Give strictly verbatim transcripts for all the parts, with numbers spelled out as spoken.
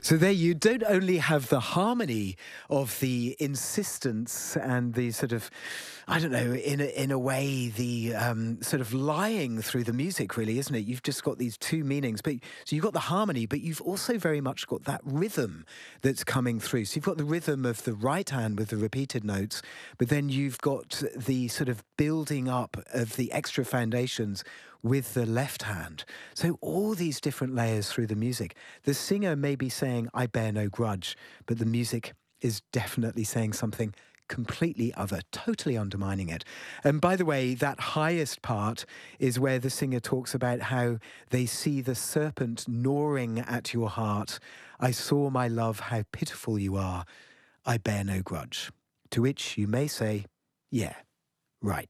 So there you don't only have the harmony of the insistence and the sort of, I don't know, in a, in a way, the um, sort of lying through the music, really, isn't it? You've just got these two meanings. But so you've got the harmony, but you've also very much got that rhythm that's coming through. So you've got the rhythm of the right hand with the repeated notes, but then you've got the sort of building up of the extra foundations with the left hand. So all these different layers through the music. The singer may be saying, I bear no grudge, but the music is definitely saying something completely other, totally undermining it. And by the way, that highest part is where the singer talks about how they see the serpent gnawing at your heart. I saw, my love, how pitiful you are. I bear no grudge. To which you may say, yeah, right.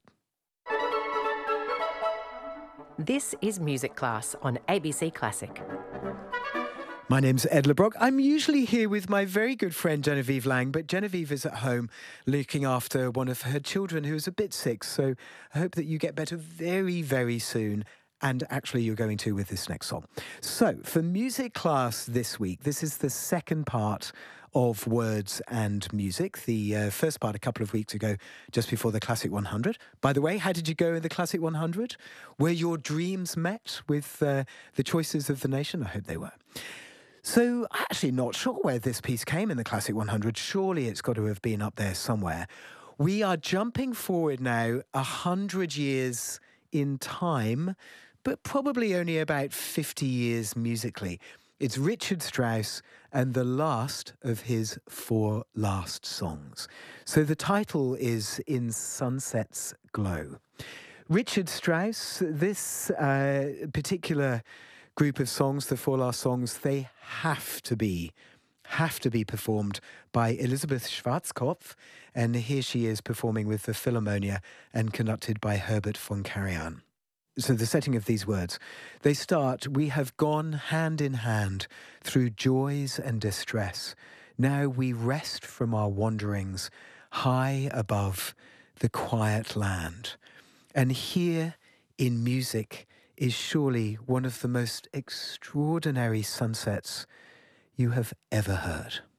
This is Music Class on A B C Classic. My name's Ed LeBrock. I'm usually here with my very good friend Genevieve Lang, but Genevieve is at home looking after one of her children who is a bit sick, so I hope that you get better very, very soon. And actually, you're going to with this next song. So, for Music Class this week, this is the second part of Words and Music. The uh, first part a couple of weeks ago, just before the Classic one hundred. By the way, how did you go in the Classic one hundred? Were your dreams met with uh, the choices of the nation? I hope they were. So, I'm actually not sure where this piece came in the Classic one hundred. Surely it's got to have been up there somewhere. We are jumping forward now a hundred years in time, but probably only about fifty years musically. It's Richard Strauss and the last of his four last songs. So the title is In Sunset's Glow. Richard Strauss, this uh, particular group of songs, the four last songs, they have to be, have to be performed by Elisabeth Schwarzkopf. And here she is performing with the Philharmonia and conducted by Herbert von Karajan. So the setting of these words, they start, we have gone hand in hand through joys and distress. Now we rest from our wanderings high above the quiet land. And here in music is surely one of the most extraordinary sunsets you have ever heard.